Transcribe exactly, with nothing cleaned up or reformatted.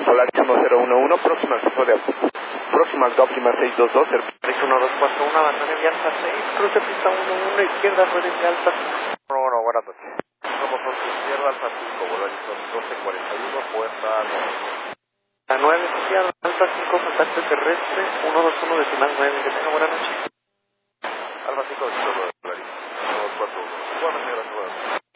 Polaris uno cero uno uno, próximo al piso de próximo al Optima seis dos dos, servicio uno dos cuatro uno, abandone de alta seis, cruce pista uno uno, izquierda, rueda de alta cinco. Bueno, bueno, buenas noches. Somos por izquierda, alfa cinco, Polaris doce cuarenta y uno, puerta nueve. A nueve, izquierda, alta cinco, contacto terrestre, uno dos uno, decimal nueve, que tenga buena noche. Alfa cinco, Polaris uno dos cuatro uno. Igualmente, gracias.